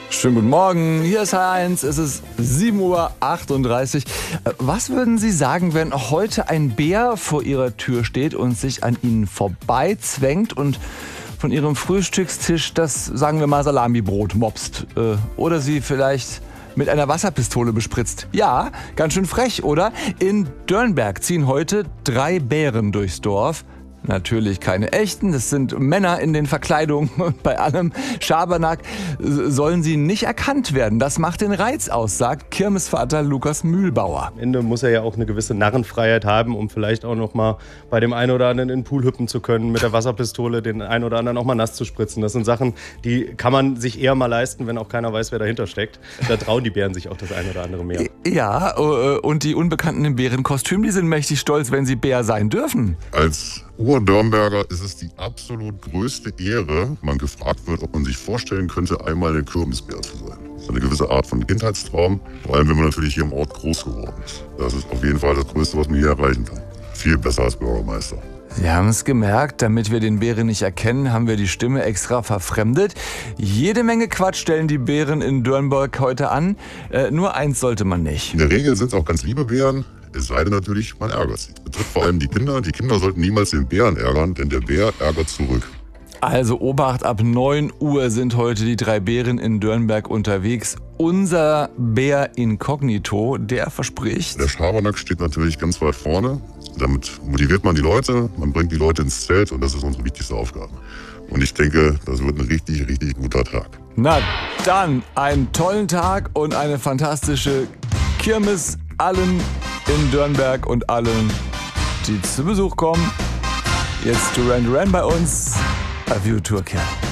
Schönen guten Morgen, hier ist Heinz, es ist 7:38 Uhr. Was würden Sie sagen, wenn heute ein Bär vor Ihrer Tür steht und sich an Ihnen vorbeizwängt und von Ihrem Frühstückstisch das, sagen wir mal, Salamibrot mopst? Oder Sie vielleicht mit einer Wasserpistole bespritzt? Ja, ganz schön frech, oder? In Dörnberg ziehen heute 3 Bären durchs Dorf. Natürlich keine echten, das sind Männer in den Verkleidungen und bei allem Schabernack sollen sie nicht erkannt werden. Das macht den Reiz aus, sagt Kirmesvater Lukas Mühlbauer. Am Ende muss er ja auch eine gewisse Narrenfreiheit haben, um vielleicht auch noch mal bei dem einen oder anderen in den Pool hüpfen zu können, mit der Wasserpistole den einen oder anderen auch mal nass zu spritzen. Das sind Sachen, die kann man sich eher mal leisten, wenn auch keiner weiß, wer dahinter steckt. Da trauen die Bären sich auch das eine oder andere mehr. Ja, und die Unbekannten im Bärenkostüm, die sind mächtig stolz, wenn sie Bär sein dürfen. Als Urdörnberger ist es die absolut größte Ehre, man gefragt wird, ob man sich vorstellen könnte, einmal ein Kirmesbär zu sein. Das ist eine gewisse Art von Kindheitstraum, vor allem wenn man natürlich hier im Ort groß geworden ist. Das ist auf jeden Fall das Größte, was man hier erreichen kann. Viel besser als Bürgermeister. Sie haben es gemerkt, damit wir den Bären nicht erkennen, haben wir die Stimme extra verfremdet. Jede Menge Quatsch stellen die Bären in Dörnberg heute an. Nur eins sollte man nicht. In der Regel sind es auch ganz liebe Bären. Es sei denn natürlich, man ärgert sie. Das betrifft vor allem die Kinder. Die Kinder sollten niemals den Bären ärgern, denn der Bär ärgert zurück. Also Obacht, ab 9 Uhr sind heute die 3 Bären in Dörnberg unterwegs. Unser Bär Inkognito, der verspricht... Der Schabernack steht natürlich ganz weit vorne. Damit motiviert man die Leute, man bringt die Leute ins Zelt und das ist unsere wichtigste Aufgabe. Und ich denke, das wird ein richtig, richtig guter Tag. Na dann, einen tollen Tag und eine fantastische Kirmes allen in Dörnberg und allen, die zu Besuch kommen. Jetzt Duran Duran bei uns. A View to a Kill.